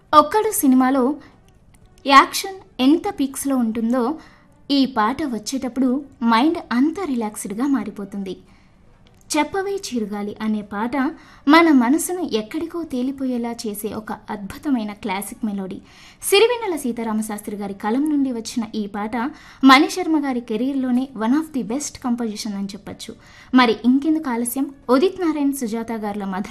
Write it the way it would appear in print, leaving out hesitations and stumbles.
ఒక్కడు సినిమాలో యాక్షన్ ఎంత పీక్స్లో ఉంటుందో ఈ పాట వచ్చేటప్పుడు మైండ్ అంత రిలాక్స్డ్గా మారిపోతుంది. చెప్పవే చిరుగాలి అనే పాట మన మనసును ఎక్కడికో తేలిపోయేలా చేసే ఒక అద్భుతమైన క్లాసిక్ మెలోడీ. సిరివెన్నెల సీతారామశాస్త్రి గారి కలం నుండి వచ్చిన ఈ పాట మణిశర్మ గారి కెరీర్లోనే one of the best composition అని చెప్పొచ్చు. మరి ఇంకెందుకు ఆలస్యం, ఉదిత్ నారాయణ్ సుజాత గారుల మధుర